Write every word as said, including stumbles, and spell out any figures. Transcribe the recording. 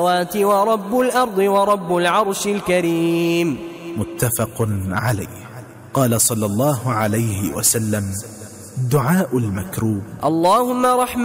ورب الأرض ورب العرش الكريم. متفق عليه. قال صلى الله عليه وسلم: دعاء المكروب: اللهم رحمة